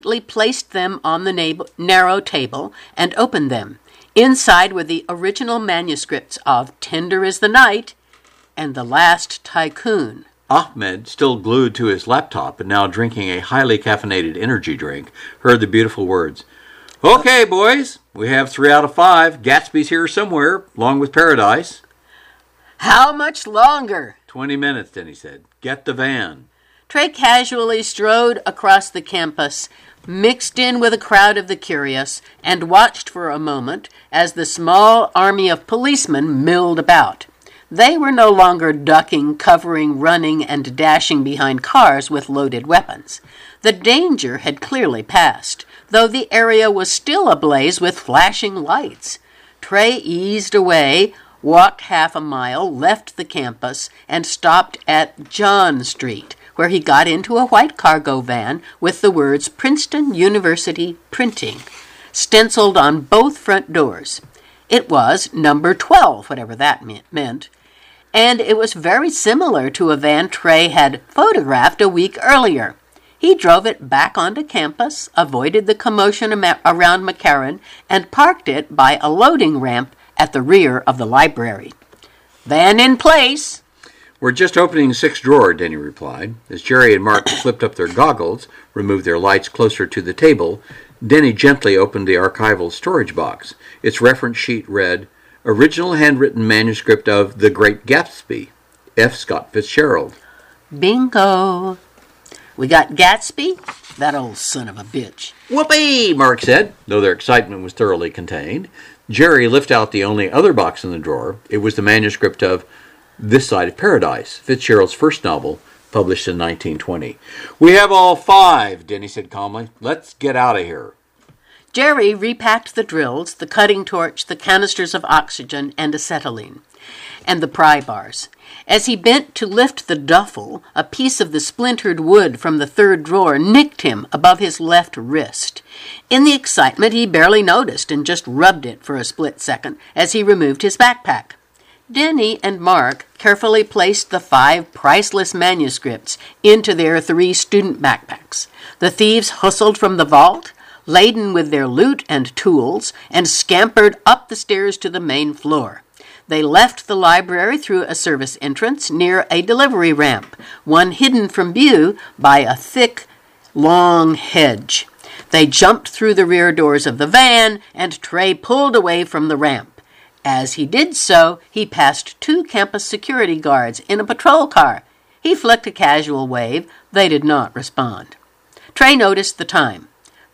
placed them on the narrow table and opened them. Inside were the original manuscripts of Tender is the Night and The Last Tycoon. Ahmed, still glued to his laptop and now drinking a highly caffeinated energy drink, heard the beautiful words, "Okay, boys, we have 3 out of 5. Gatsby's here somewhere, along with Paradise." "How much longer?" 20 minutes, Denny said. "Get the van." Trey casually strode across the campus, mixed in with a crowd of the curious, and watched for a moment as the small army of policemen milled about. They were no longer ducking, covering, running, and dashing behind cars with loaded weapons. The danger had clearly passed, though the area was still ablaze with flashing lights. Trey eased away, walked half a mile, left the campus, and stopped at John Street, where he got into a white cargo van with the words Princeton University Printing stenciled on both front doors. It was number 12, whatever that meant, and it was very similar to a van Trey had photographed a week earlier. He drove it back onto campus, avoided the commotion around McCarran, and parked it by a loading ramp at the rear of the library. "Van in place." "We're just opening the 6th drawer," Denny replied. As Jerry and Mark flipped up their goggles, removed their lights closer to the table, Denny gently opened the archival storage box. Its reference sheet read, "Original handwritten manuscript of The Great Gatsby, F. Scott Fitzgerald." Bingo. "We got Gatsby? That old son of a bitch." "Whoopee!" Mark said, though their excitement was thoroughly contained. Jerry lifted out the only other box in the drawer. It was the manuscript of This Side of Paradise, Fitzgerald's first novel, published in 1920. "We have all 5, Denny said calmly. "Let's get out of here." Jerry repacked the drills, the cutting torch, the canisters of oxygen and acetylene, and the pry bars. As he bent to lift the duffel, a piece of the splintered wood from the 3rd drawer nicked him above his left wrist. In the excitement, he barely noticed and just rubbed it for a split second as he removed his backpack. Denny and Mark carefully placed the 5 priceless manuscripts into their 3 student backpacks. The thieves hustled from the vault, laden with their loot and tools, and scampered up the stairs to the main floor. They left the library through a service entrance near a delivery ramp, one hidden from view by a thick, long hedge. They jumped through the rear doors of the van, and Trey pulled away from the ramp. As he did so, he passed 2 campus security guards in a patrol car. He flicked a casual wave. They did not respond. Trey noticed the time.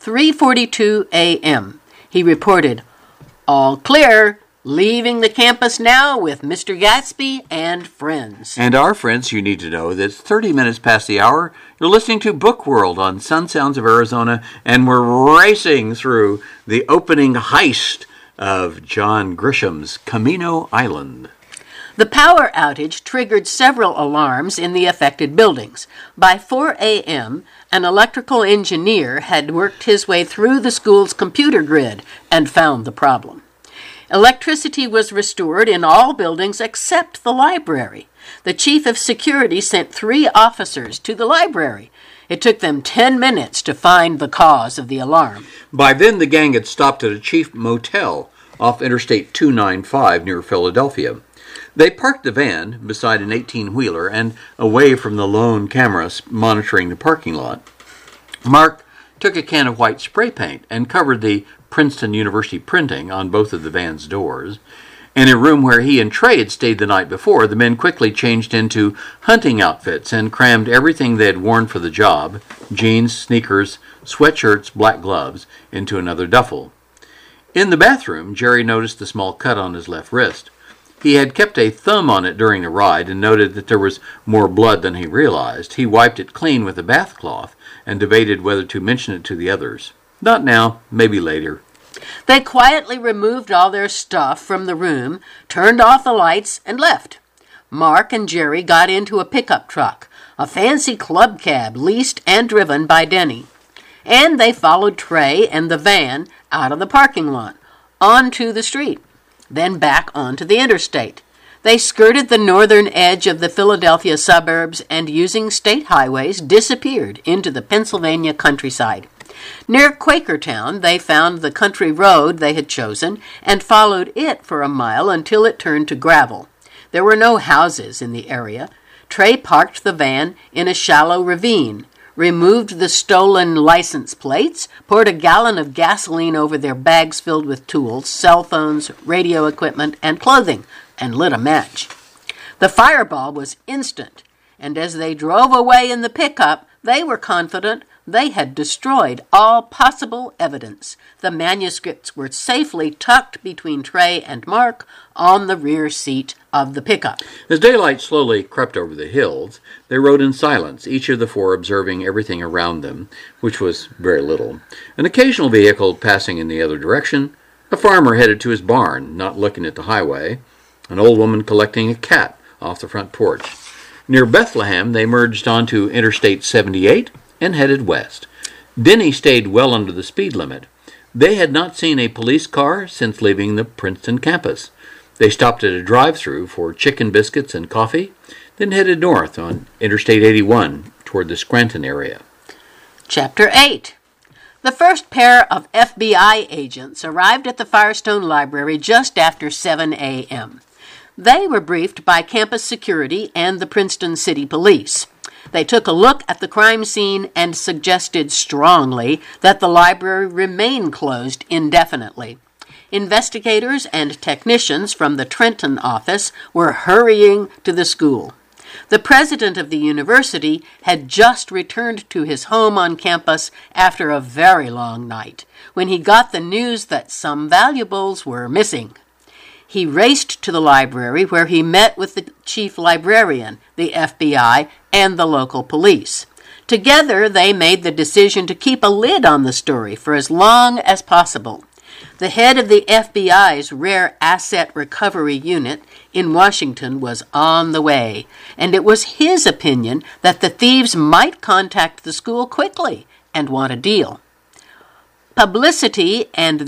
3:42 a.m. He reported, "All clear. Leaving the campus now with Mr. Gatsby and friends." And our friends, you need to know that it's 30 minutes past the hour. You're listening to Book World on Sun Sounds of Arizona, and we're racing through the opening heist of John Grisham's Camino Island. The power outage triggered several alarms in the affected buildings. By 4 a.m., an electrical engineer had worked his way through the school's computer grid and found the problem. Electricity was restored in all buildings except the library. The chief of security sent 3 officers to the library. It took them 10 minutes to find the cause of the alarm. By then, the gang had stopped at a cheap motel off Interstate 295 near Philadelphia. They parked the van beside an 18-wheeler and away from the lone cameras monitoring the parking lot. Mark took a can of white spray paint and covered the Princeton University printing on both of the van's doors. In a room where he and Trey had stayed the night before, the men quickly changed into hunting outfits and crammed everything they had worn for the job, jeans, sneakers, sweatshirts, black gloves, into another duffel. In the bathroom, Jerry noticed the small cut on his left wrist. He had kept a thumb on it during the ride and noted that there was more blood than he realized. He wiped it clean with a bath cloth and debated whether to mention it to the others. Not now, maybe later. They quietly removed all their stuff from the room, turned off the lights, and left. Mark and Jerry got into a pickup truck, a fancy club cab leased and driven by Denny. And they followed Trey and the van out of the parking lot, onto the street, then back onto the interstate. They skirted the northern edge of the Philadelphia suburbs and, using state highways, disappeared into the Pennsylvania countryside. Near Quakertown, they found the country road they had chosen and followed it for a mile until it turned to gravel. There were no houses in the area. Trey parked the van in a shallow ravine, removed the stolen license plates, poured a gallon of gasoline over their bags filled with tools, cell phones, radio equipment, and clothing, and lit a match. The fireball was instant, and as they drove away in the pickup, they were confident they had destroyed all possible evidence. The manuscripts were safely tucked between Trey and Mark on the rear seat of the pickup. As daylight slowly crept over the hills, they rode in silence, each of the four observing everything around them, which was very little. An occasional vehicle passing in the other direction, a farmer headed to his barn, not looking at the highway, an old woman collecting a cat off the front porch. Near Bethlehem, they merged onto Interstate 78 and headed west. Denny stayed well under the speed limit. They had not seen a police car since leaving the Princeton campus. They stopped at a drive-thru for chicken biscuits and coffee, then headed north on Interstate 81 toward the Scranton area. Chapter 8. The first pair of FBI agents arrived at the Firestone Library just after 7 a.m. They were briefed by campus security and the Princeton City Police. They took a look at the crime scene and suggested strongly that the library remain closed indefinitely. Investigators and technicians from the Trenton office were hurrying to the school. The president of the university had just returned to his home on campus after a very long night when he got the news that some valuables were missing. He raced to the library where he met with the chief librarian, the FBI, and the local police. Together, they made the decision to keep a lid on the story for as long as possible. The head of the FBI's Rare Asset Recovery Unit in Washington was on the way, and it was his opinion that the thieves might contact the school quickly and want a deal. Publicity and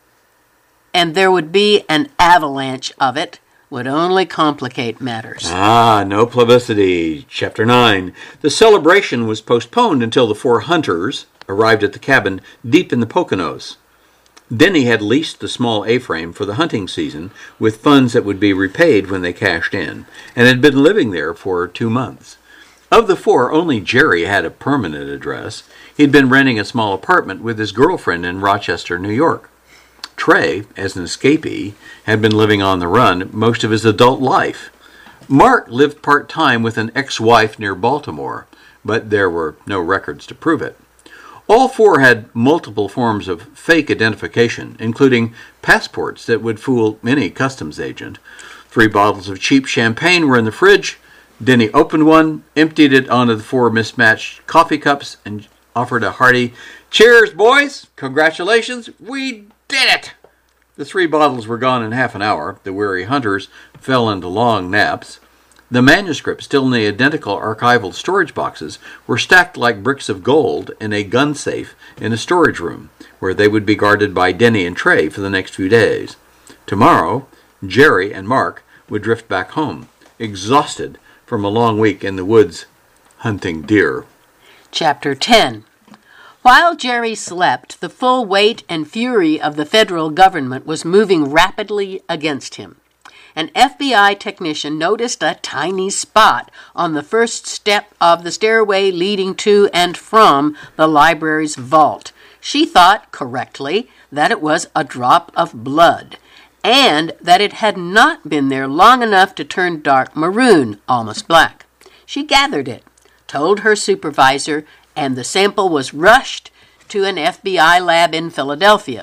there would be an avalanche of it would only complicate matters. No publicity. Chapter 9. The celebration was postponed until the four hunters arrived at the cabin deep in the Poconos. Denny had leased the small A-frame for the hunting season with funds that would be repaid when they cashed in, and had been living there for 2 months. Of the four, only Jerry had a permanent address. He'd been renting a small apartment with his girlfriend in Rochester, New York. Trey, as an escapee, had been living on the run most of his adult life. Mark lived part-time with an ex-wife near Baltimore, but there were no records to prove it. All four had multiple forms of fake identification, including passports that would fool any customs agent. 3 bottles of cheap champagne were in the fridge. Denny opened one, emptied it onto the 4 mismatched coffee cups, and offered a hearty, "Cheers, boys! Congratulations! We did it!" The 3 bottles were gone in half an hour. The weary hunters fell into long naps. The manuscripts, still in the identical archival storage boxes, were stacked like bricks of gold in a gun safe in a storage room, where they would be guarded by Denny and Trey for the next few days. Tomorrow, Jerry and Mark would drift back home, exhausted from a long week in the woods hunting deer. Chapter 10. While Jerry slept, the full weight and fury of the federal government was moving rapidly against him. An FBI technician noticed a tiny spot on the first step of the stairway leading to and from the library's vault. She thought, correctly, that it was a drop of blood, and that it had not been there long enough to turn dark maroon, almost black. She gathered it, told her supervisor, and the sample was rushed to an FBI lab in Philadelphia.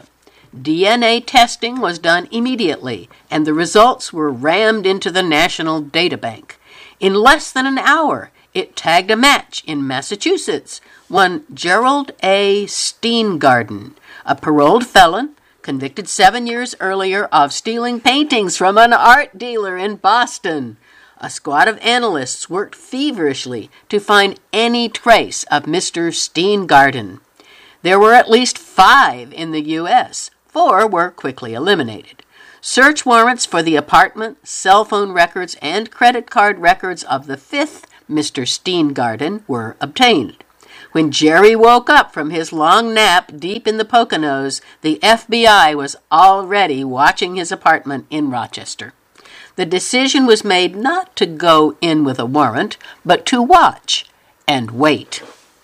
DNA testing was done immediately, and the results were rammed into the National Databank. In less than an hour, it tagged a match in Massachusetts, one Gerald A. Steengarden, a paroled felon, convicted 7 years earlier of stealing paintings from an art dealer in Boston. A squad of analysts worked feverishly to find any trace of Mr. Steengarden. There were at least 5 in the U.S., 4 were quickly eliminated. Search warrants for the apartment, cell phone records, and credit card records of the 5th Mr. Steengarden were obtained. When Jerry woke up from his long nap deep in the Poconos, the FBI was already watching his apartment in Rochester. The decision was made not to go in with a warrant, but to watch and wait.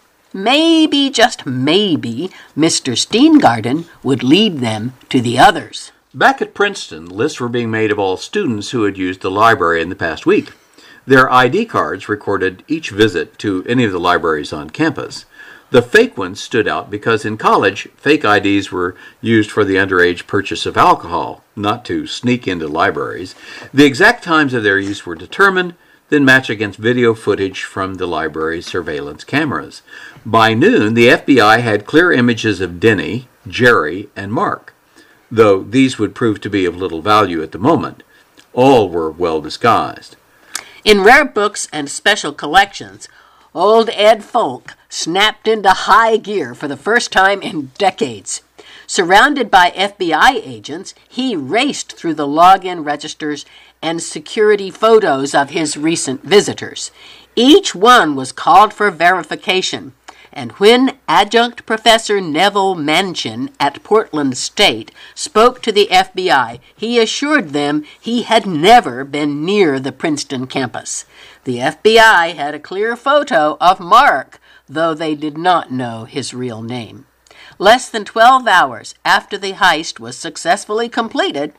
Maybe, just maybe, Mr. Steengarten would lead them to the others. Back at Princeton, lists were being made of all students who had used the library in the past week. Their ID cards recorded each visit to any of the libraries on campus. The fake ones stood out because in college, fake IDs were used for the underage purchase of alcohol, not to sneak into libraries. The exact times of their use were determined, then matched against video footage from the library's surveillance cameras. By noon, the FBI had clear images of Denny, Jerry, and Mark, though these would prove to be of little value at the moment. All were well disguised. In rare books and special collections, old Ed Folk snapped into high gear for the first time in decades. Surrounded by FBI agents, he raced through the login registers and security photos of his recent visitors. Each one was called for verification, and when Adjunct Professor Neville Manchin at Portland State spoke to the FBI, he assured them he had never been near the Princeton campus. The FBI had a clear photo of Mark, though they did not know his real name. Less than 12 hours after the heist was successfully completed,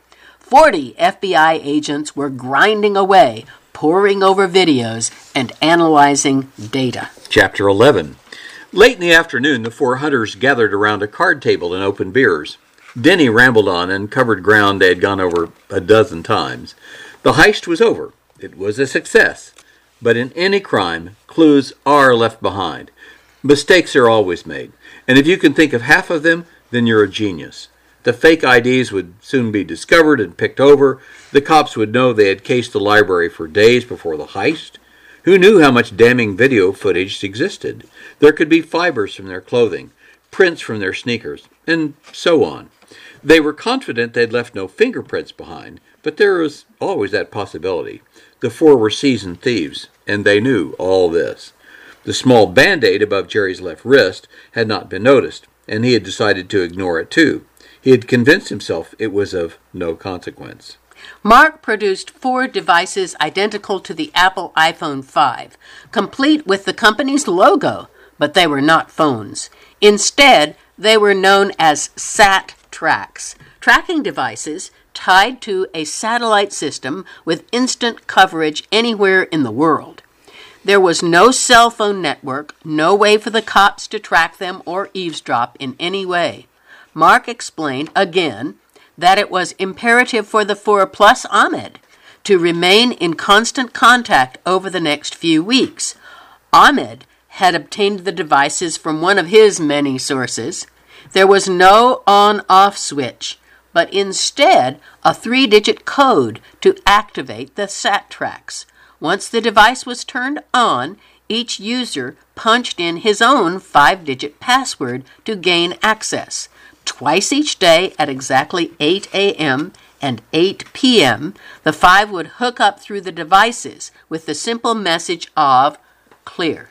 40 FBI agents were grinding away, poring over videos and analyzing data. Chapter 11. Late in the afternoon, the four hunters gathered around a card table and opened beers. Denny rambled on and covered ground they had gone over a dozen times. The heist was over. It was a success. But in any crime, clues are left behind. Mistakes are always made. And if you can think of half of them, then you're a genius. The fake IDs would soon be discovered and picked over. The cops would know they had cased the library for days before the heist. Who knew how much damning video footage existed? There could be fibers from their clothing, prints from their sneakers, and so on. They were confident they'd left no fingerprints behind, but there was always that possibility. The four were seasoned thieves, and they knew all this. The small Band-Aid above Jerry's left wrist had not been noticed, and he had decided to ignore it too. He had convinced himself it was of no consequence. Mark produced 4 devices identical to the Apple iPhone 5, complete with the company's logo, but they were not phones. Instead, they were known as SAT tracks, tracking devices tied to a satellite system with instant coverage anywhere in the world. There was no cell phone network, no way for the cops to track them or eavesdrop in any way. Mark explained again that it was imperative for the 4 plus Ahmed to remain in constant contact over the next few weeks. Ahmed had obtained the devices from one of his many sources. There was no on-off switch, but instead a 3-digit code to activate the SAT tracks. Once the device was turned on, each user punched in his own 5-digit password to gain access. Twice each day at exactly 8 a.m. and 8 p.m., the 5 would hook up through the devices with the simple message of clear.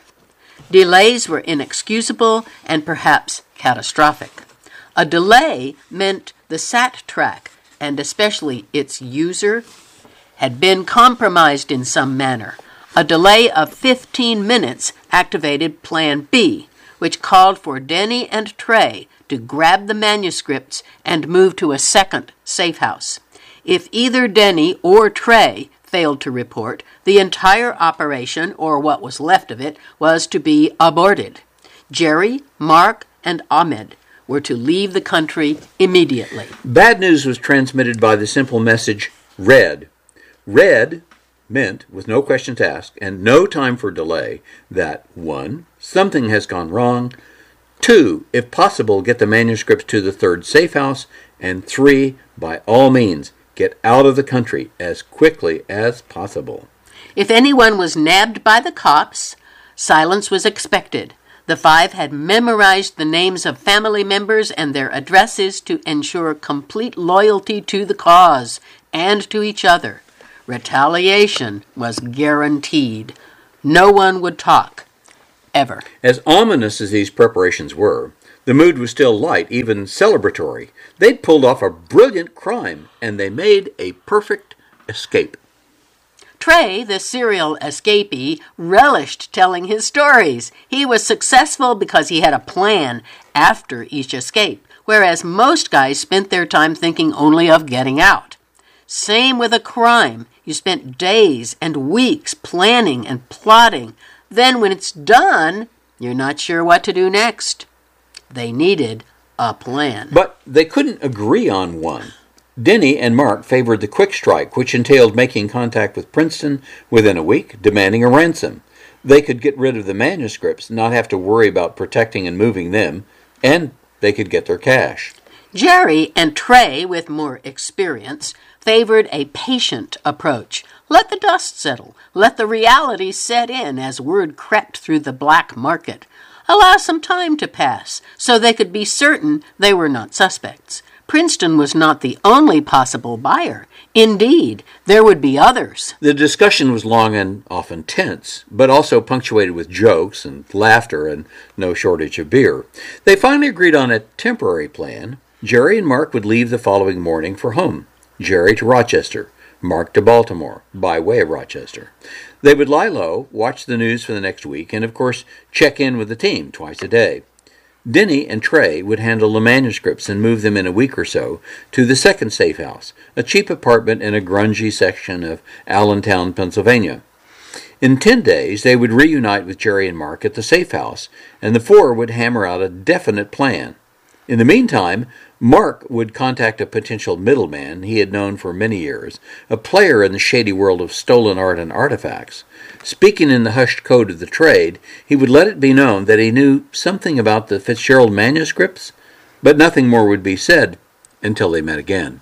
Delays were inexcusable and perhaps catastrophic. A delay meant the SAT track, and especially its user, had been compromised in some manner. A delay of 15 minutes activated Plan B, which called for Denny and Trey to grab the manuscripts and move to a second safe house. If either Denny or Trey failed to report, the entire operation, or what was left of it, was to be aborted. Jerry, Mark, and Ahmed were to leave the country immediately. Bad news was transmitted by the simple message, "Red." Red meant, with no questions asked and no time for delay, that 1. Something has gone wrong, 2. If possible, get the manuscripts to the third safe house, and 3. By all means, get out of the country as quickly as possible. If anyone was nabbed by the cops, silence was expected. The 5 had memorized the names of family members and their addresses to ensure complete loyalty to the cause and to each other. Retaliation was guaranteed. No one would talk. ever. As ominous as these preparations were, the mood was still light, even celebratory. They'd pulled off a brilliant crime, and they made a perfect escape. Trey, the serial escapee, relished telling his stories. He was successful because he had a plan after each escape, whereas most guys spent their time thinking only of getting out. Same with a crime. You spent days and weeks planning and plotting. Then when it's done, you're not sure what to do next. They needed a plan. But they couldn't agree on one. Denny and Mark favored the quick strike, which entailed making contact with Princeton within a week, demanding a ransom. They could get rid of the manuscripts, not have to worry about protecting and moving them, and they could get their cash. Jerry and Trey, with more experience, favored a patient approach. Let the dust settle. Let the reality set in as word crept through the black market. Allow some time to pass so they could be certain they were not suspects. Princeton was not the only possible buyer. Indeed, there would be others. The discussion was long and often tense, but also punctuated with jokes and laughter and no shortage of beer. They finally agreed on a temporary plan. Jerry and Mark would leave the following morning for home. Jerry to Rochester, Mark to Baltimore, by way of Rochester. They would lie low, watch the news for the next week, and of course check in with the team twice a day. Denny and Trey would handle the manuscripts and move them in a week or so to the second safe house, a cheap apartment in a grungy section of Allentown, Pennsylvania. In 10 days, they would reunite with Jerry and Mark at the safe house, and the four would hammer out a definite plan. In the meantime, Mark would contact a potential middleman he had known for many years, a player in the shady world of stolen art and artifacts. Speaking in the hushed code of the trade, he would let it be known that he knew something about the Fitzgerald manuscripts, but nothing more would be said until they met again.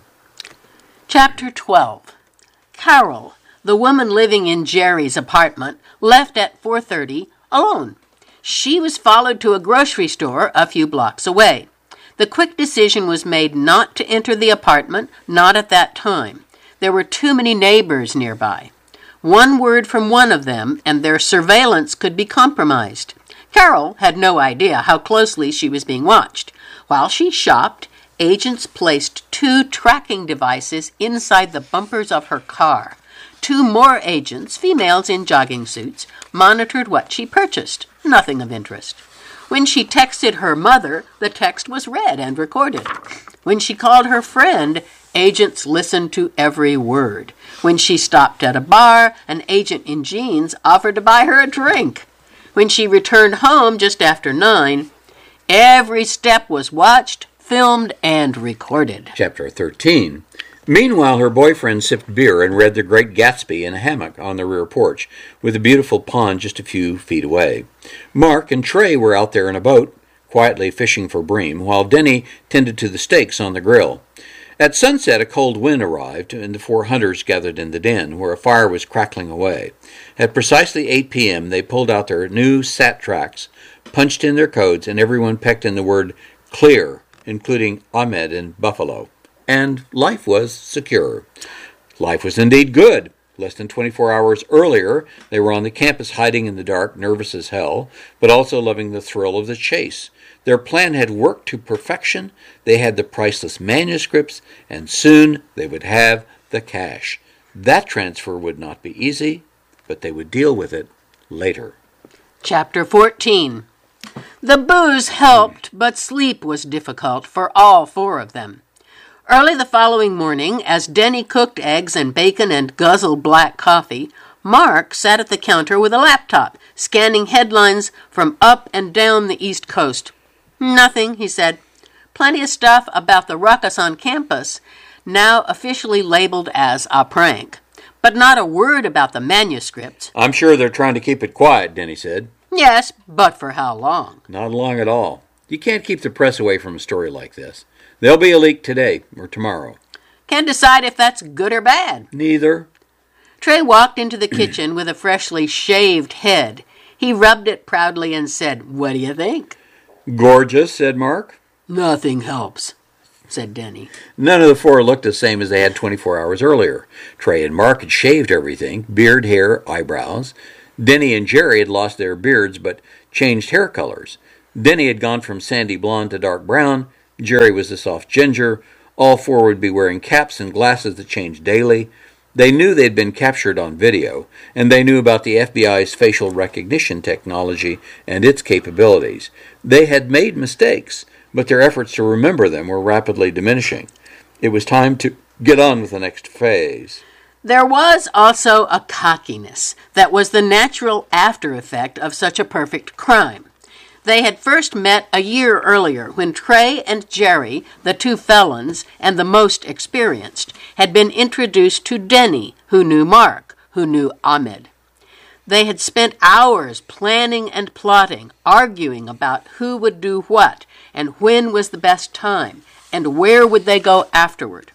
Chapter 12. Carol, the woman living in Jerry's apartment, left at 4:30 alone. She was followed to a grocery store a few blocks away. The quick decision was made not to enter the apartment, not at that time. There were too many neighbors nearby. One word from one of them, and their surveillance could be compromised. Carol had no idea how closely she was being watched. While she shopped, agents placed 2 tracking devices inside the bumpers of her car. 2 more agents, females in jogging suits, monitored what she purchased. Nothing of interest. When she texted her mother, the text was read and recorded. When she called her friend, agents listened to every word. When she stopped at a bar, an agent in jeans offered to buy her a drink. When she returned home just after 9, every step was watched, filmed, and recorded. Chapter 13. Meanwhile, her boyfriend sipped beer and read The Great Gatsby in a hammock on the rear porch, with a beautiful pond just a few feet away. Mark and Trey were out there in a boat, quietly fishing for bream, while Denny tended to the steaks on the grill. At sunset, a cold wind arrived, and the 4 hunters gathered in the den, where a fire was crackling away. At precisely 8 p.m., they pulled out their new sat tracks, punched in their codes, and everyone pecked in the word clear, including Ahmed and Buffalo. And life was secure. Life was indeed good. Less than 24 hours earlier, they were on the campus hiding in the dark, nervous as hell, but also loving the thrill of the chase. Their plan had worked to perfection. They had the priceless manuscripts, and soon they would have the cash. That transfer would not be easy, but they would deal with it later. Chapter 14. The booze helped, but sleep was difficult for all 4 of them. Early the following morning, as Denny cooked eggs and bacon and guzzled black coffee, Mark sat at the counter with a laptop, scanning headlines from up and down the East Coast. Nothing, he said. Plenty of stuff about the ruckus on campus, now officially labeled as a prank, but not a word about the manuscripts. I'm sure they're trying to keep it quiet, Denny said. Yes, but for how long? Not long at all. You can't keep the press away from a story like this. There'll be a leak today or tomorrow. Can't decide if that's good or bad. Neither. Trey walked into the kitchen with a freshly shaved head. He rubbed it proudly and said, "What do you think?" Gorgeous, said Mark. "Nothing helps," said Denny. None of the 4 looked the same as they had 24 hours earlier. Trey and Mark had shaved everything, beard, hair, eyebrows. Denny and Jerry had lost their beards but changed hair colors. Denny had gone from sandy blonde to dark brown. Jerry was a soft ginger. All four would be wearing caps and glasses that changed daily. They knew they'd been captured on video, and they knew about the FBI's facial recognition technology and its capabilities. They had made mistakes, but their efforts to remember them were rapidly diminishing. It was time to get on with the next phase. There was also a cockiness that was the natural after effect of such a perfect crime. They had first met a year earlier when Trey and Jerry, the two felons and the most experienced, had been introduced to Denny, who knew Mark, who knew Ahmed. They had spent hours planning and plotting, arguing about who would do what and when was the best time and where would they go afterward.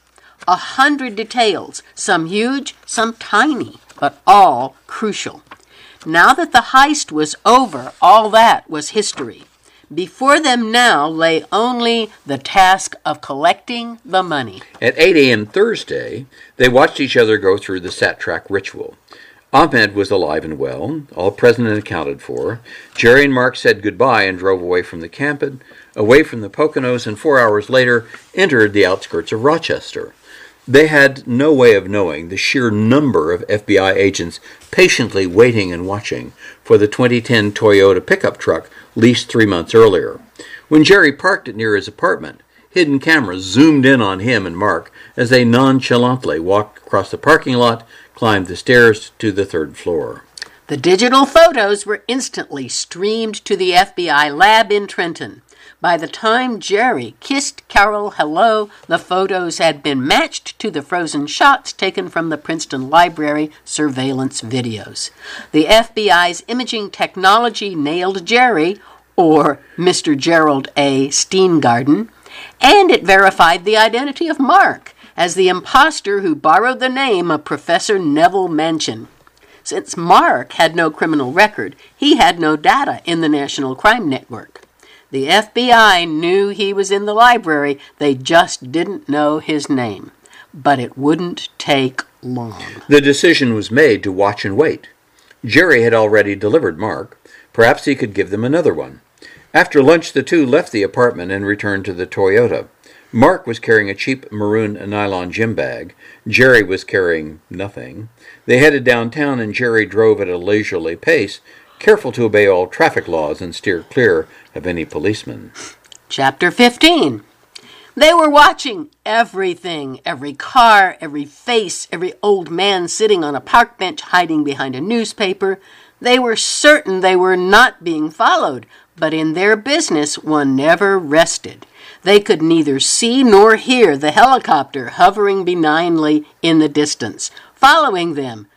100 details, some huge, some tiny, but all crucial. Now that the heist was over, all that was history. Before them now lay only the task of collecting the money. At 8 a.m. Thursday, they watched each other go through the Sat-Track ritual. Ahmed was alive and well, all present and accounted for. Jerry and Mark said goodbye and drove away from the camp, away from the Poconos, and 4 hours later entered the outskirts of Rochester. They had no way of knowing the sheer number of FBI agents patiently waiting and watching for the 2010 Toyota pickup truck leased 3 months earlier. When Jerry parked it near his apartment, hidden cameras zoomed in on him and Mark as they nonchalantly walked across the parking lot, climbed the stairs to the third floor. The digital photos were instantly streamed to the FBI lab in Trenton. By the time Jerry kissed Carol hello, the photos had been matched to the frozen shots taken from the Princeton Library surveillance videos. The FBI's imaging technology nailed Jerry, or Mr. Gerald A. Steengarden, and it verified the identity of Mark as the imposter who borrowed the name of Professor Neville Manchin. Since Mark had no criminal record, he had no data in the National Crime Network. The FBI knew he was in the library, they just didn't know his name. But it wouldn't take long. The decision was made to watch and wait. Jerry had already delivered Mark. Perhaps he could give them another one. After lunch, the two left the apartment and returned to the Toyota. Mark was carrying a cheap maroon nylon gym bag. Jerry was carrying nothing. They headed downtown, and Jerry drove at a leisurely pace, careful to obey all traffic laws and steer clear of any policemen. Chapter 15. They were watching everything, every car, every face, every old man sitting on a park bench hiding behind a newspaper. They were certain they were not being followed, but in their business one never rested. They could neither see nor hear the helicopter hovering benignly in the distance, following them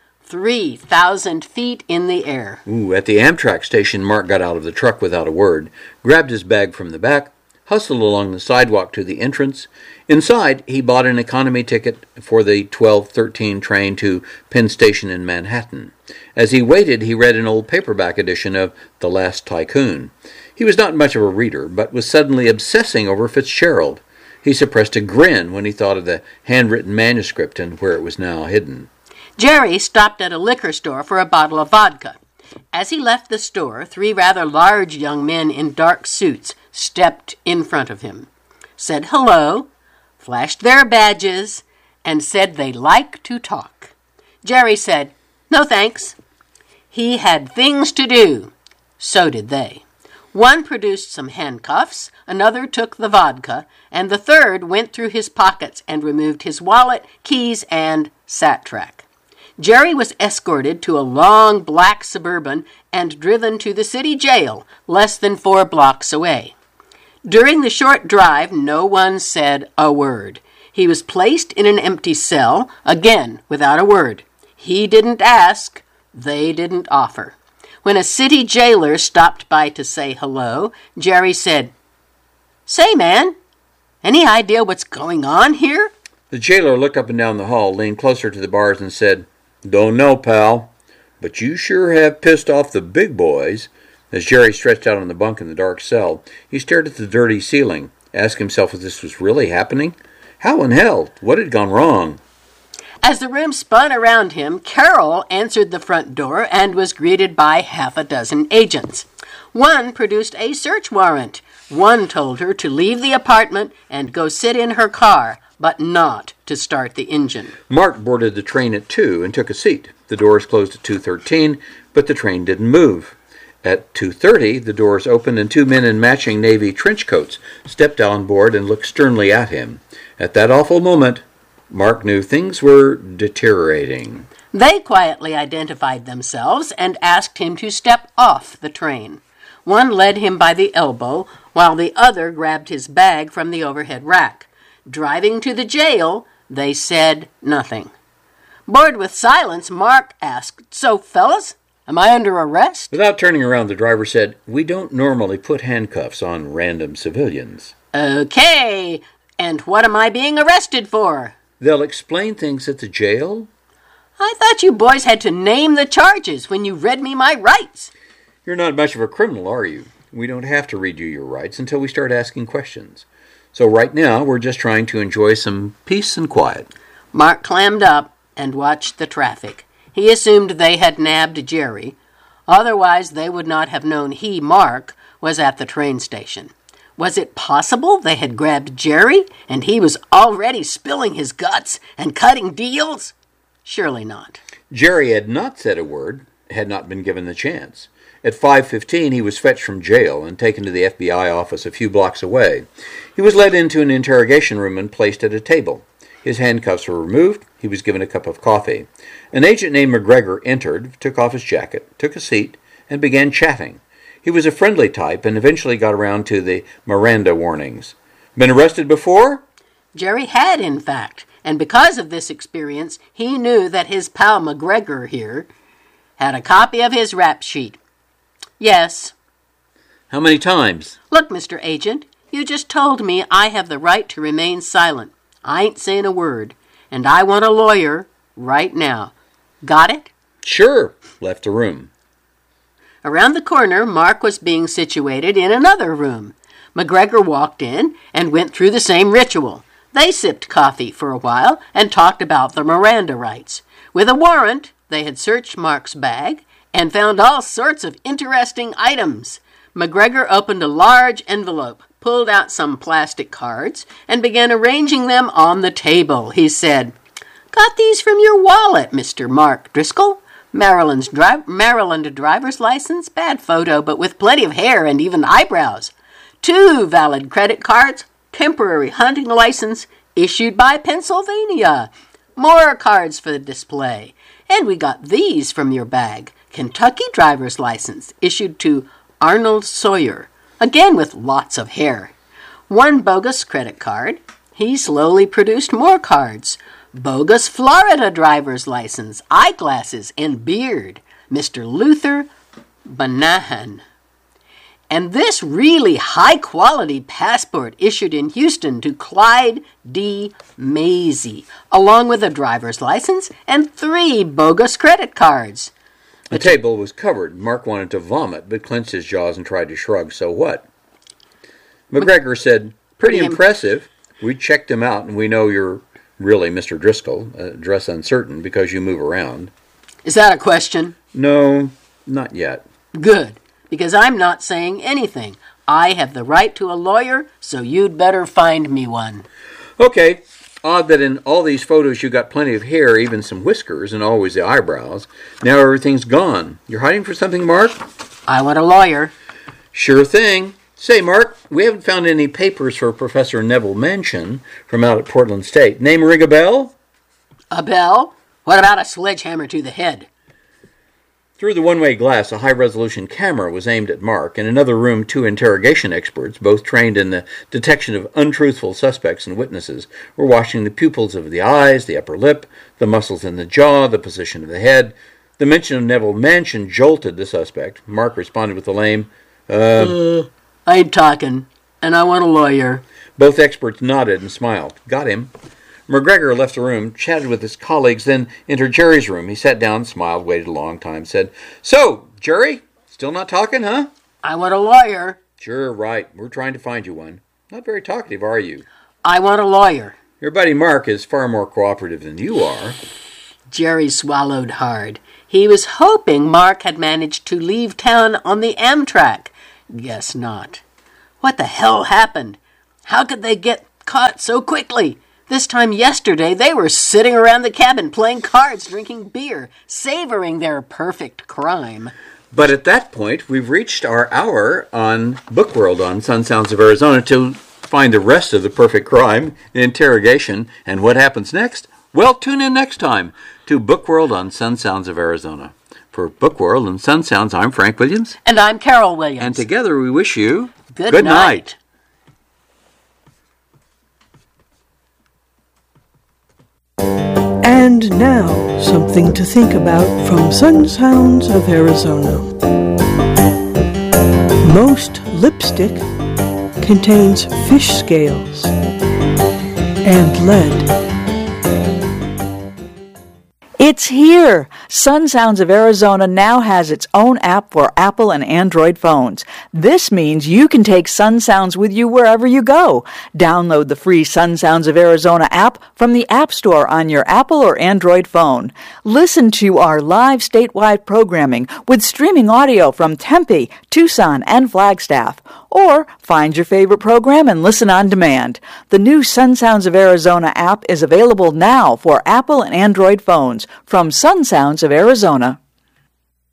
3,000 feet in the air. At the Amtrak station, Mark got out of the truck without a word, grabbed his bag from the back, hustled along the sidewalk to the entrance. Inside, he bought an economy ticket for the 12:13 train to Penn Station in Manhattan. As he waited, he read an old paperback edition of The Last Tycoon. He was not much of a reader, but was suddenly obsessing over Fitzgerald. He suppressed a grin when he thought of the handwritten manuscript and where it was now hidden. Jerry stopped at a liquor store for a bottle of vodka. As he left the store, 3 rather large young men in dark suits stepped in front of him, said hello, flashed their badges, and said they'd like to talk. Jerry said, "No thanks." He had things to do. So did they. One produced some handcuffs, another took the vodka, and the third went through his pockets and removed his wallet, keys, and Sat-Track. Jerry was escorted to a long black Suburban and driven to the city jail, less than 4 blocks away. During the short drive, no one said a word. He was placed in an empty cell, again without a word. He didn't ask, they didn't offer. When a city jailer stopped by to say hello, Jerry said, "Say, man, any idea what's going on here?" The jailer looked up and down the hall, leaned closer to the bars, and said, "Don't know, pal, but you sure have pissed off the big boys." As Jerry stretched out on the bunk in the dark cell, he stared at the dirty ceiling, asked himself if this was really happening. How in hell? What had gone wrong? As the room spun around him, Carol answered the front door and was greeted by half a dozen agents. One produced a search warrant. One told her to leave the apartment and go sit in her car, but not to start the engine. Mark boarded the train at 2 and took a seat. The doors closed at 2:13, but the train didn't move. At 2:30, the doors opened and two men in matching navy trench coats stepped on board and looked sternly at him. At that awful moment, Mark knew things were deteriorating. They quietly identified themselves and asked him to step off the train. One led him by the elbow, while the other grabbed his bag from the overhead rack. Driving to the jail, they said nothing. Bored with silence, Mark asked, "So, fellas, am I under arrest?" Without turning around, the driver said, "We don't normally put handcuffs on random civilians." "Okay, and what am I being arrested for?" "They'll explain things at the jail." "I thought you boys had to name the charges when you read me my rights." "You're not much of a criminal, are you? We don't have to read you your rights until we start asking questions. So right now, we're just trying to enjoy some peace and quiet." Mark clammed up and watched the traffic. He assumed they had nabbed Jerry. Otherwise, they would not have known he, Mark, was at the train station. Was it possible they had grabbed Jerry and he was already spilling his guts and cutting deals? Surely not. Jerry had not said a word, had not been given the chance. At 5:15, he was fetched from jail and taken to the FBI office a few blocks away. He was led into an interrogation room and placed at a table. His handcuffs were removed. He was given a cup of coffee. An agent named McGregor entered, took off his jacket, took a seat, and began chatting. He was a friendly type and eventually got around to the Miranda warnings. "Been arrested before?" Jerry had, in fact, and because of this experience, he knew that his pal McGregor here had a copy of his rap sheet. "Yes." "How many times?" "Look, Mr. Agent, you just told me I have the right to remain silent. I ain't saying a word, and I want a lawyer right now. Got it?" "Sure." Left the room. Around the corner, Mark was being situated in another room. McGregor walked in and went through the same ritual. They sipped coffee for a while and talked about their Miranda rights. With a warrant, they had searched Mark's bag and found all sorts of interesting items. McGregor opened a large envelope, pulled out some plastic cards, and began arranging them on the table. He said, "Got these from your wallet, Mr. Mark Driscoll. Maryland driver's license, bad photo, but with plenty of hair and even eyebrows. 2 valid credit cards, temporary hunting license, issued by Pennsylvania. More cards for the display. And we got these from your bag. Kentucky driver's license, issued to Arnold Sawyer, again with lots of hair. 1 bogus credit card." He slowly produced more cards. "Bogus Florida driver's license, eyeglasses, and beard. Mr. Luther Banahan. And this really high-quality passport issued in Houston to Clyde D. Mazie, along with a driver's license and 3 bogus credit cards." The table was covered. Mark wanted to vomit, but clenched his jaws and tried to shrug. "So what?" McGregor said, "Pretty impressive. We checked him out, and we know you're really Mr. Driscoll, address uncertain, because you move around." "Is that a question?" "No, not yet." "Good, because I'm not saying anything. I have the right to a lawyer, so you'd better find me one." "Okay. Odd that in all these photos you got plenty of hair, even some whiskers, and always the eyebrows. Now everything's gone. You're hiding for something, Mark?" "I want a lawyer." "Sure thing. Say, Mark, we haven't found any papers for Professor Neville Manchin from out at Portland State. Name ring a bell?" "A bell? What about a sledgehammer to the head?" Through the one-way glass, a high-resolution camera was aimed at Mark. In another room, 2 interrogation experts, both trained in the detection of untruthful suspects and witnesses, were watching the pupils of the eyes, the upper lip, the muscles in the jaw, the position of the head. The mention of Neville Manchin jolted the suspect. Mark responded with a lame, "I ain't talking, and I want a lawyer." Both experts nodded and smiled. "Got him." McGregor left the room, chatted with his colleagues, then entered Jerry's room. He sat down, smiled, waited a long time, said, "So, Jerry, still not talking, huh?" "I want a lawyer." "Sure, right. We're trying to find you one. Not very talkative, are you?" "I want a lawyer." Your buddy Mark is far more cooperative than you are. Jerry swallowed hard. He was hoping Mark had managed to leave town on the Amtrak. Guess not. What the hell happened? How could they get caught so quickly? This time yesterday, they were sitting around the cabin playing cards, drinking beer, savoring their perfect crime. But at that point, we've reached our hour on Bookworld on Sun Sounds of Arizona to find the rest of the perfect crime, the interrogation, and what happens next. Well, tune in next time to Bookworld on Sun Sounds of Arizona. For Bookworld and Sun Sounds, I'm Frank Williams. And I'm Carol Williams. And together we wish you good night. And now, something to think about from Sun Sounds of Arizona. Most lipstick contains fish scales and lead. It's here! Sun Sounds of Arizona now has its own app for Apple and Android phones. This means you can take Sun Sounds with you wherever you go. Download the free Sun Sounds of Arizona app from the App Store on your Apple or Android phone. Listen to our live statewide programming with streaming audio from Tempe, Tucson, and Flagstaff. Or find your favorite program and listen on demand. The new Sun Sounds of Arizona app is available now for Apple and Android phones from Sun Sounds of Arizona.